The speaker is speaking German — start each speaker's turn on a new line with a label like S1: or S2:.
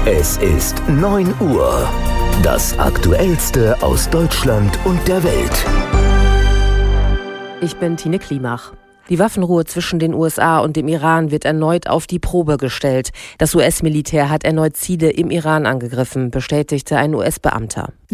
S1: Es ist 9 Uhr. Das Aktuellste aus Deutschland und der Welt.
S2: Ich bin Tine Klimach. Die Waffenruhe zwischen den USA und dem Iran wird erneut auf die Probe gestellt. Das US-Militär hat erneut Ziele im Iran angegriffen, bestätigte ein US-Beamter.